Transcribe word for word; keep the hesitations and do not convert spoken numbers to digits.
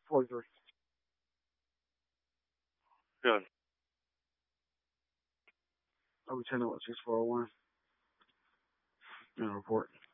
forty-three. Good. Oh, ten oh six four oh one. And report.